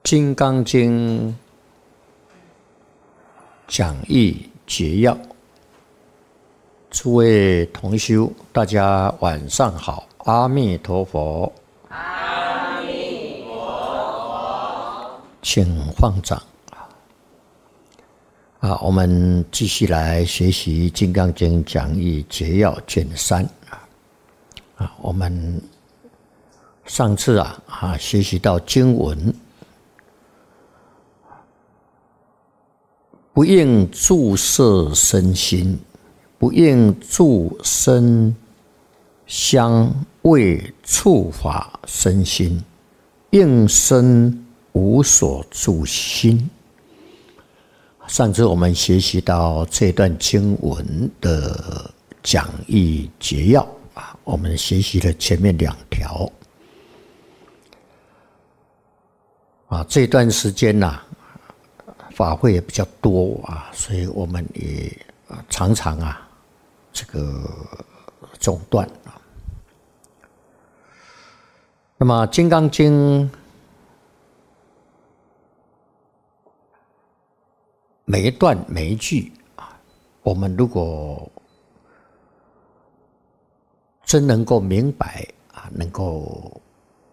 金刚经讲义解要，诸位同修，大家晚上好，阿弥陀佛。 阿弥陀佛。 请放掌。我们继续来学习《金刚经讲义解要》卷3。我们上次学习到经文，不应住色身心，不应住声香味触法身心，应身无所住心。上次我们学习到这段经文的讲义解要，我们学习了前面2条。这段时间法会也比较多所以我们也常常这个中断。那么《金刚经》每一段每一句我们如果真能够明白能够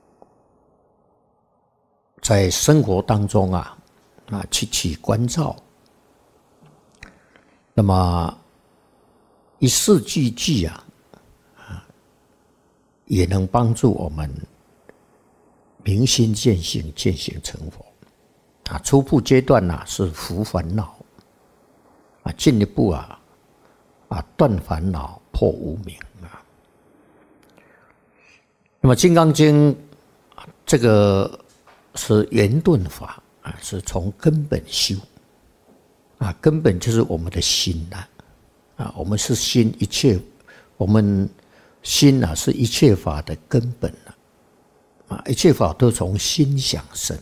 在生活当中去起关照，那么一字句句也能帮助我们明心见性，见性成佛。初步阶段是伏烦恼，进一步断烦恼，破无明。那么《金刚经》这个是圆顿法，是从根本修，根本就是我们的心我们是心，我们心是一切法的根本一切法都从心想生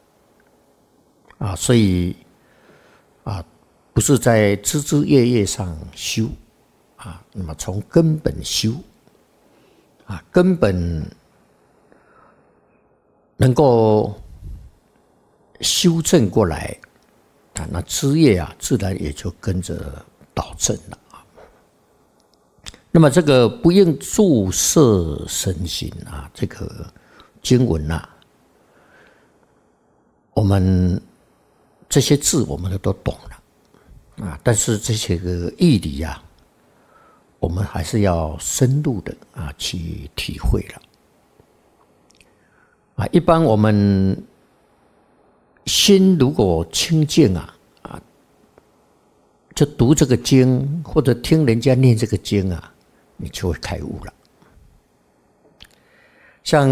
所以不是在枝枝叶叶上修那么从根本修根本能够修正过来那枝叶自然也就跟着导正了那么这个不应住色身心这个经文我们这些字我们都懂了但是这些个义理我们还是要深入的去体会了一般我们心如果清净就读这个经或者听人家念这个经你就会开悟了。像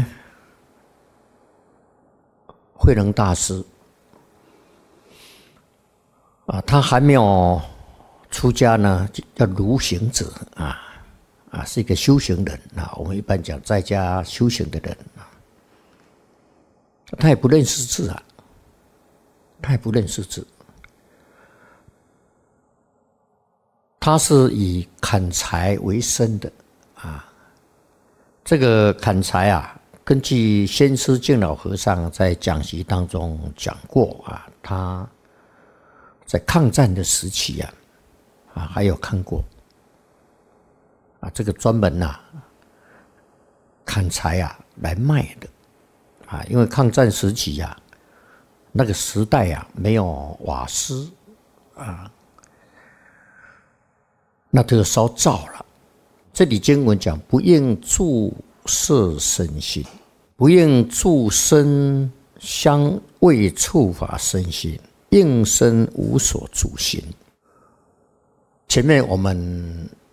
慧能大师他还没有出家呢，叫如行者是一个修行人我们一般讲在家修行的人他也不认识字他是以砍柴为生的这个砍柴根据先师净老和尚在讲习当中讲过他在抗战的时期还有看过这个专门砍柴来卖的因为抗战时期那个时代没有瓦斯那就烧灶了。这里经文讲不应住色身心，不应住声香味触法身心，应身无所住心。前面我们